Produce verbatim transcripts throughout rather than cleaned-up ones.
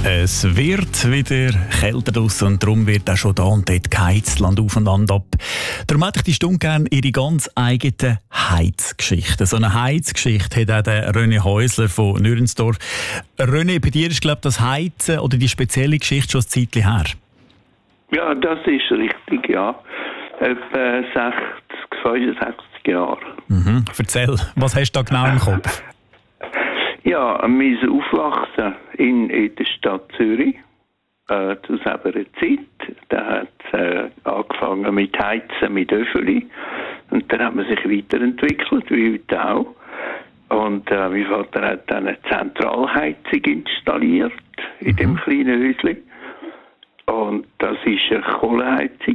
Es wird wieder kälter draussen und darum wird auch schon da und dort geheizt, Land auf und Land ab. Darum hätte ich die Stunde gerne ihre ganz eigene Heizgeschichte. So eine Heizgeschichte hat auch der René Häusler von Nürensdorf. René, bei dir ist, glaube ich, das Heizen oder die spezielle Geschichte schon ein Zeitchen her. Ja, das ist richtig, ja. Etwa sechzig, fünfundsechzig Jahre. Mhm. Erzähl, was hast du da genau im Kopf? Ja, wir sind aufgewachsen in, in der Stadt Zürich, äh, zu selber Zeit. Da hat es äh, angefangen mit Heizen, mit Öffeli. Und dann hat man sich weiterentwickelt, wie heute auch. Und äh, mein Vater hat dann eine Zentralheizung installiert in dem kleinen Häuschen. Und das war eine Kohleheizung.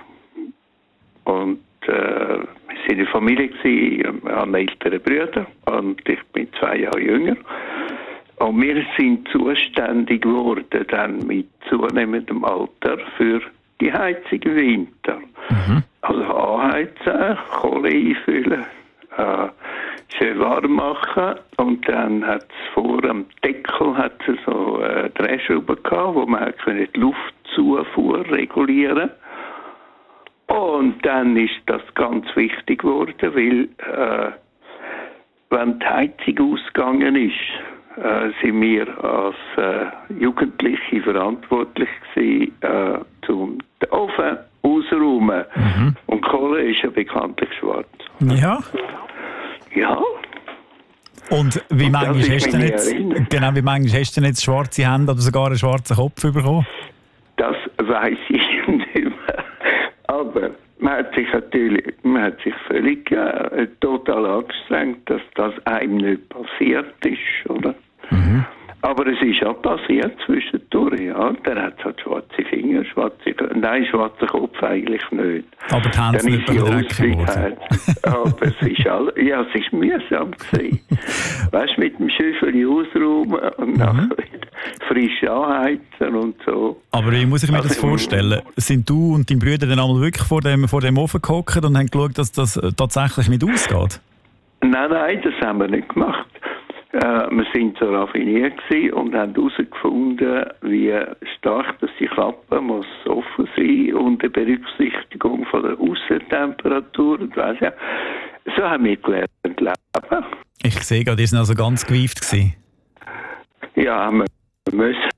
Und äh, wir waren in der Familie, wir haben ältere Brüder und ich bin zwei Jahre jünger. Und wir sind zuständig geworden dann mit zunehmendem Alter für die Heizung im Winter. Mhm. Also anheizen, Kohle einfüllen, äh, schön warm machen und dann hat es vor dem Deckel hat's so äh, Drehschrauben gehabt, wo man die Luftzufuhr regulieren konnte. Und dann ist das ganz wichtig geworden, weil äh, wenn die Heizung ausgegangen ist, äh, sind wir als äh, Jugendliche verantwortlich gewesen, äh, zum den Ofen ausräumen. Mhm. Und Kohle ist ja bekanntlich schwarz. Ja. Ja. Und wie manchmal hast du jetzt, genau, wie manchmal hast du jetzt schwarze Hände oder sogar einen schwarzen Kopf bekommen? Das weiss ich nicht mehr. Aber man hat sich natürlich, man hat sich völlig äh, total angestrengt, dass das einem nicht passiert ist, oder? Mhm. Aber es ist ja passiert zwischendurch, ja. Dann hat es halt schwarze Finger, schwarze, nein, schwarzen Kopf eigentlich nicht. Aber die Hände sind nicht dreckig geworden. Aber es ist all, ja, es ist mühsam gewesen. Weißt du, mit dem Schöffeli ausräumen und mhm. nachher wieder frisch anheizen und so. Aber wie muss ich mir also, das vorstellen? Sind du und dein Brüder dann einmal wirklich vor dem, vor dem Ofen gehockt und haben geschaut, dass das tatsächlich nicht ausgeht? Nein, nein, das haben wir nicht gemacht. Äh, wir sind so raffiniert gewesen und haben herausgefunden, wie stark dass die Klappe muss offen sein unter Berücksichtigung von der Aussentemperatur und weiss ja. So haben wir gelernt leben. Ich sehe gerade, die sind also ganz gewieft gewesen. Ja, wir müssen.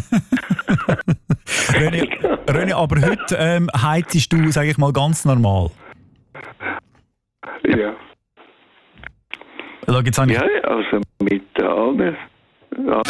René, René, aber heute ähm, heizst du, sage ich mal, ganz normal. Ja. Schau, jetzt habe ich... Ja, also mit allen. Ja.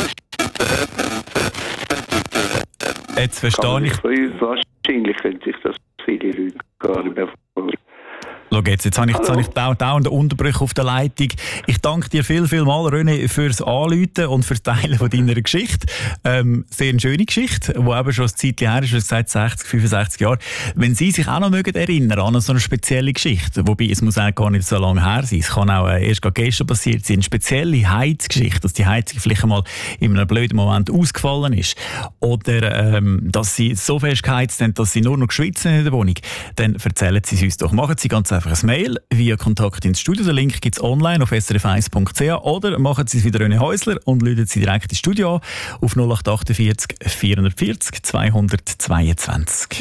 Jetzt verstehe ich... Wahrscheinlich können sich das viele Leute gar nicht mehr vorstellen. Schau jetzt, jetzt habe ich, jetzt habe ich dauernd Unterbrüche auf der Leitung. Ich danke dir viel, viel mal, René, fürs Anrufen und fürs Teilen von deiner Geschichte. Ähm, sehr eine schöne Geschichte, die eben schon ein Zeitchen her ist, wie gesagt, sechzig, fünfundsechzig Jahre. Wenn Sie sich auch noch mögen erinnern an so eine spezielle Geschichte, wobei es muss auch gar nicht so lange her sein, es kann auch äh, erst gestern passiert sein, eine spezielle Heizgeschichte, dass die Heizung vielleicht einmal in einem blöden Moment ausgefallen ist oder ähm, dass Sie so fest geheizt haben, dass Sie nur noch geschwitzt haben in der Wohnung, dann erzählen Sie es uns doch. Machen Sie ganz einfach ein Mail via Kontakt ins Studio. Den Link gibt es online auf s r f eins punkt c h oder machen Sie es wie René Häusler und rufen Sie direkt ins Studio auf null acht vier acht, vier vier null, zwei zwei zwei.